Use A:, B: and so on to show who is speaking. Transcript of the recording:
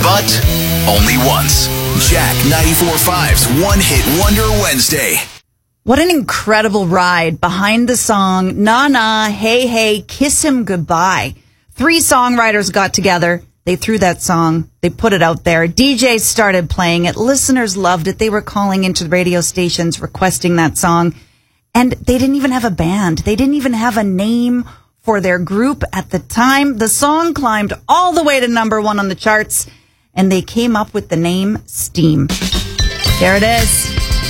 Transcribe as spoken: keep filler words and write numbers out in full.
A: but only once. Jack ninety-four point five's One Hit Wonder Wednesday.
B: What an incredible ride behind the song Nah Nah, Hey Hey, Kiss Him Goodbye. Three songwriters got together. They threw that song. They put it out there. D Js started playing it. Listeners loved it. They were calling into the radio stations requesting that song. And they didn't even have a band. They didn't even have a name for their group at the time. The song climbed all the way to number one on the charts, and they came up with the name Steam. There it is.